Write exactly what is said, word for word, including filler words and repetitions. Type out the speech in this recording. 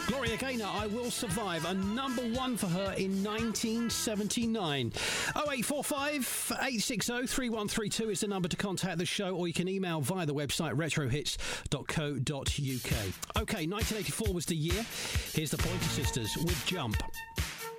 Gloria Gaynor, I Will Survive, a number one for her in nineteen seventy-nine. oh eight four five, eight six oh, three one three two is the number to contact the show, or you can email via the website retro hits dot co dot uk. OK, nineteen eighty-four was the year. Here's the Pointer Sisters with Jump.